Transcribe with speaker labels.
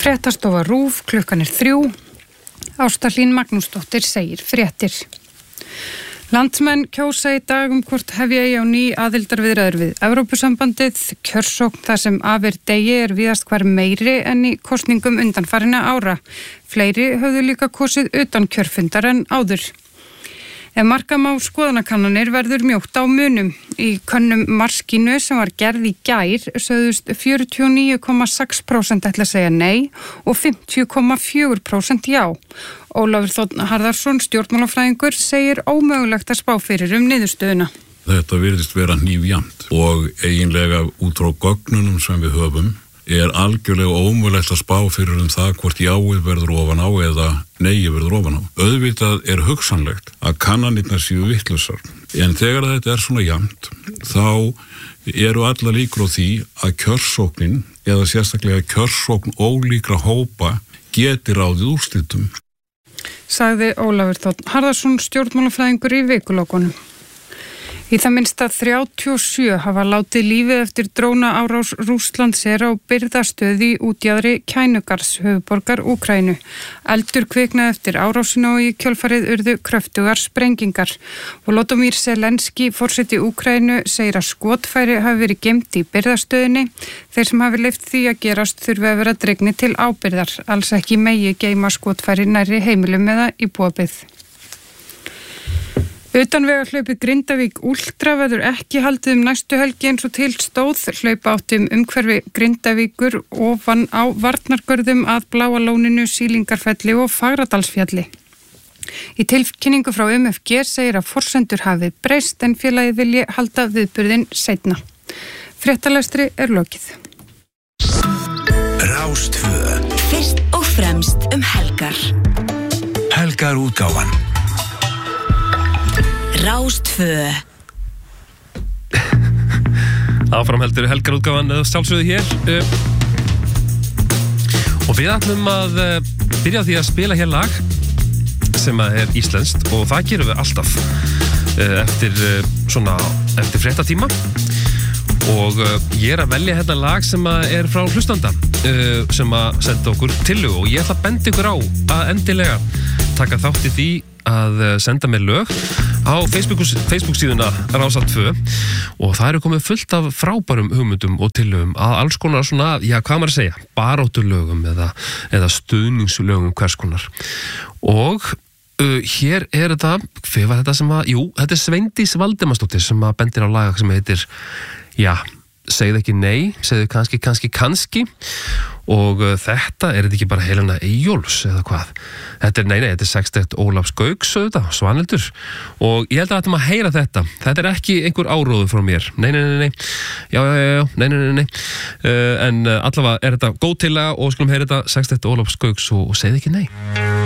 Speaker 1: Fréttastofa RÚV, klukkan 3. Ásta Hlín Magnúsdóttir segir fréttir. Landsmenn kjósa í dag hvort hefja eigi á ný aðildarviðræður við Evrópusambandið. Kjörsókn þar sem af degi víðast hvar meiri en í kosningum undanfarinna ára. Fleiri höfðu líka kosið utan kjörfundar en áður. Ef marka má skoðanakannanir verður mjótt á munum. Í könnum Marskínu sem var gerð í gær sögðust 49,6% ætla að segja nei og 50,4% já. Ólafur Þ. Harðarsson, stjórnmálafræðingur, segir ómögulegt að spá fyrir niðurstöðuna.
Speaker 2: Þetta virðist vera hnífjafnt og eiginlega út frá gögnunum sem við höfum algjörlega ómögulegt að spá fyrir það hvort jáið verður ofan á eða neiið verður ofan á. Auðvitað hugsanlegt að kannanirnar séu vitlausar. En þegar þetta svona jafnt, þá alla líkur á því að kjörsóknin eða sérstaklega kjörsókn ólíkra hópa geti ráðið úrslitum.
Speaker 1: Sagði Ólafur Þ. Harðarsson, stjórnmálafræðingur í Vikulokunum. Í það minnsta 37 hafa látið lífið eftir drónaárás Rússlands á birgðastöð í útjaðri Kænugars, höfuðborgar Úkraínu. Eldur kviknaði eftir árásina og í kjölfarið urðu kröftugar sprengingar. Volodymyr Zelenský, forseti Úkraínu, segir að skotfæri hafi verið geymt í birgðastöðinni. Þeir sem hafi leyft því að gerast þurfi að vera dregnir til ábyrgðar. Alls ekki megi geyma skotfæri nærri heimilum eða íbúðabyggð. Utanvegarhlaupið Grindavík Ultra verður ekki haldið næstu helgi eins og til stóð. Hlaupa átti umhverfi Grindavíkur ofan á varnargörðum að Bláa lóninu, Sýlingarfelli og Fagradalsfjalli. Í tilkynningu frá MFG segir að forsendur hafi breyst en félagið vilji halda viðburðinn seinna. Fréttalestri lokið.
Speaker 3: Rás2. Fyrst og fremst helgar. Helgar útgáfan. Rás2.
Speaker 4: Áfram heldur helgarútgáfan sjálfsögðu hér. Og við ætlum að byrja á því að spila hér lag sem íslenskt og það gerum við alltaf eftir fréttatíma. Og ég að velja hérna lag sem frá hlustanda sem senda okkur tillögu og ég ætla að benda ykkur á að endilega taka þátt í því að senda mér lög á Facebook síðuna Rás2 og það komið fullt af frábærum hugmyndum og tillögum að alls konar svona, hvað maður að segja, baráttulögum eða stuðningslögum hvers konar. Og hér þetta, hver var þetta sem þetta Sveindís Valdimarsdóttir sem bendir á lag sem heitir, segðu ekki nei, segðu kannski og þetta þetta ekki bara Helena Eyjóls eða hvað? Þetta þetta sextett Ólafs Gauks Svanhildur og ég held að þetta maður heyra þetta ekki einhver áróður frá mér, nei en allavega þetta góð tillaga og skulum heyra þetta sextett Ólafs Gauks og segðu ekki nei.